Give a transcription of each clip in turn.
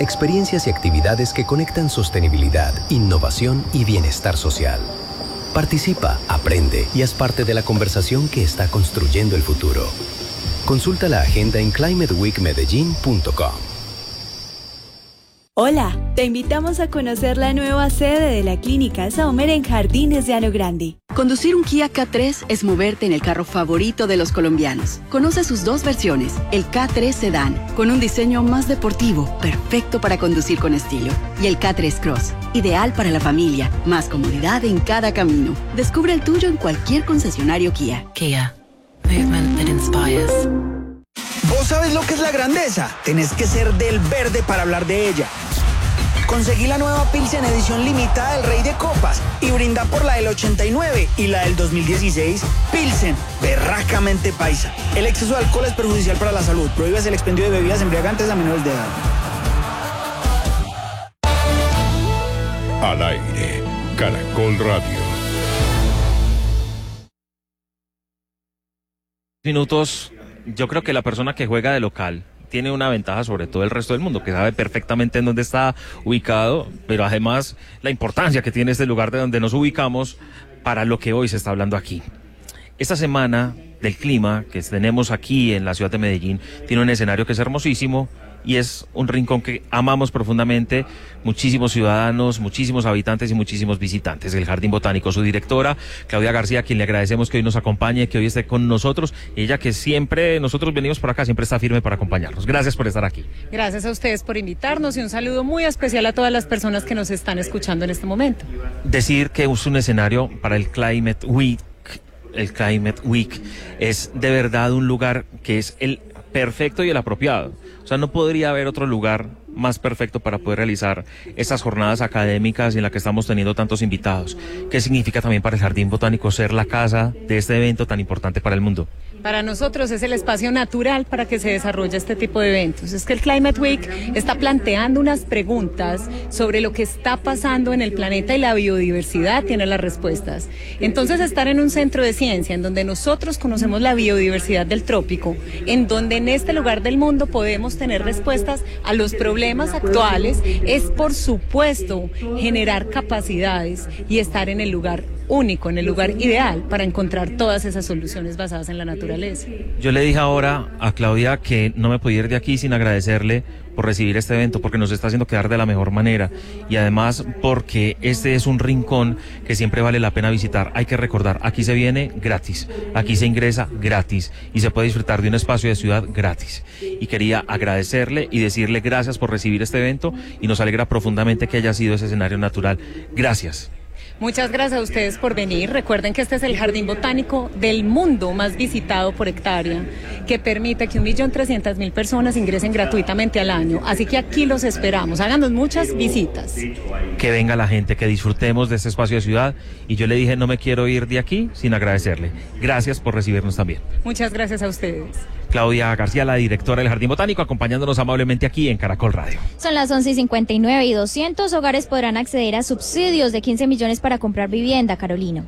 experiencias y actividades que conectan sostenibilidad, innovación y bienestar social. Participa, aprende y haz parte de la conversación que está construyendo el futuro. Consulta la agenda en climateweekmedellin.com. Hola, te invitamos a conocer la nueva sede de la Clínica Saumer en Jardines de Alo Grande. Conducir un Kia K3 es moverte en el carro favorito de los colombianos. Conoce sus dos versiones, el K3 Sedan, con un diseño más deportivo, perfecto para conducir con estilo, y el K3 Cross, ideal para la familia, más comodidad en cada camino. Descubre el tuyo en cualquier concesionario Kia. Kia, movement that inspires. ¿Vos sabés lo que es la grandeza? Tenés que ser del verde para hablar de ella. Conseguí la nueva Pilsen edición limitada del Rey de Copas y brinda por la del 89 y la del 2016. Pilsen, berracamente paisa. El exceso de alcohol es perjudicial para la salud. Prohíbes el expendio de bebidas embriagantes a menores de edad. Al aire, Caracol Radio. Minutos. Yo creo que la persona que juega de local tiene una ventaja sobre todo el resto del mundo, que sabe perfectamente en dónde está ubicado, pero además la importancia que tiene este lugar de donde nos ubicamos para lo que hoy se está hablando aquí. Esta semana del clima que tenemos aquí en la ciudad de Medellín tiene un escenario que es hermosísimo y es un rincón que amamos profundamente, muchísimos ciudadanos, muchísimos habitantes y muchísimos visitantes. El Jardín Botánico, su directora, Claudia García, a quien le agradecemos que hoy nos acompañe, que hoy esté con nosotros. Ella que siempre, nosotros venimos por acá, siempre está firme para acompañarnos. Gracias por estar aquí. Gracias a ustedes por invitarnos y un saludo muy especial a todas las personas que nos están escuchando en este momento. Decir que es un escenario para el Climate Week. El Climate Week es de verdad un lugar que es el perfecto y el apropiado. O sea, no podría haber otro lugar más perfecto para poder realizar estas jornadas académicas en las que estamos teniendo tantos invitados. ¿Qué significa también para el Jardín Botánico ser la casa de este evento tan importante para el mundo? Para nosotros es el espacio natural para que se desarrolle este tipo de eventos. Es que el Climate Week está planteando unas preguntas sobre lo que está pasando en el planeta y la biodiversidad tiene las respuestas. Entonces, estar en un centro de ciencia en donde nosotros conocemos la biodiversidad del trópico, en donde en este lugar del mundo podemos tener respuestas a los problemas actuales, es por supuesto generar capacidades y estar en el lugar único, en el lugar ideal para encontrar todas esas soluciones basadas en la naturaleza. Yo le dije ahora a Claudia que no me podía ir de aquí sin agradecerle por recibir este evento, porque nos está haciendo quedar de la mejor manera y además porque este es un rincón que siempre vale la pena visitar. Hay que recordar, aquí se viene gratis, aquí se ingresa gratis y se puede disfrutar de un espacio de ciudad gratis. Y quería agradecerle y decirle gracias por recibir este evento y nos alegra profundamente que haya sido ese escenario natural. Gracias. Muchas gracias a ustedes por venir. Recuerden que este es el jardín botánico del mundo más visitado por hectárea, que permite que 1.300.000 personas ingresen gratuitamente al año. Así que aquí los esperamos. Háganos muchas visitas. Que venga la gente, que disfrutemos de este espacio de ciudad. Y yo le dije, no me quiero ir de aquí sin agradecerle. Gracias por recibirnos también. Muchas gracias a ustedes. Claudia García, la directora del Jardín Botánico, acompañándonos amablemente aquí en Caracol Radio. Son las 11:59 y 200 hogares podrán acceder a subsidios de 15 millones para comprar vivienda, Carolina.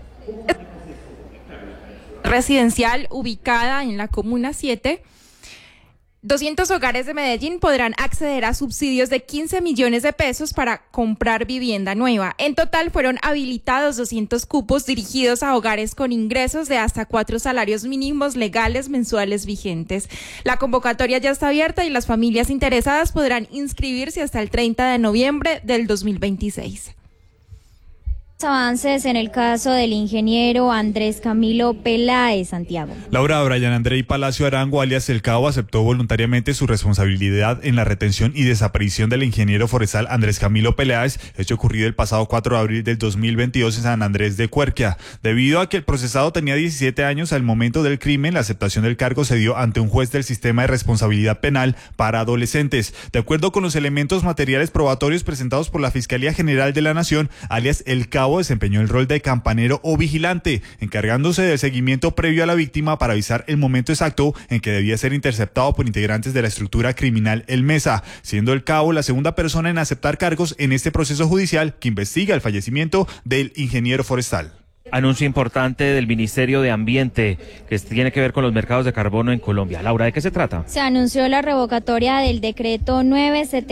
Residencial ubicada en la Comuna 7. 200 hogares de Medellín podrán acceder a subsidios de 15 millones de pesos para comprar vivienda nueva. En total fueron habilitados 200 cupos dirigidos a hogares con ingresos de hasta 4 salarios mínimos legales mensuales vigentes. La convocatoria ya está abierta y las familias interesadas podrán inscribirse hasta el 30 de noviembre del 2026. Avances en el caso del ingeniero Andrés Camilo Peláez, Santiago. Laura Brian Andrei Palacio Arango, alias El Cabo, aceptó voluntariamente su responsabilidad en la retención y desaparición del ingeniero forestal Andrés Camilo Peláez, hecho ocurrido el pasado 4 de abril del 2022 en San Andrés de Cuerquia. Debido a que el procesado tenía 17 años al momento del crimen, la aceptación del cargo se dio ante un juez del sistema de responsabilidad penal para adolescentes. De acuerdo con los elementos materiales probatorios presentados por la Fiscalía General de la Nación, alias El Cabo desempeñó el rol de campanero o vigilante, encargándose del seguimiento previo a la víctima para avisar el momento exacto en que debía ser interceptado por integrantes de la estructura criminal El Mesa, siendo El Cabo la segunda persona en aceptar cargos en este proceso judicial que investiga el fallecimiento del ingeniero forestal. Anuncio importante del Ministerio de Ambiente que tiene que ver con los mercados de carbono en Colombia. Laura, ¿de qué se trata? Se anunció la revocatoria del decreto 970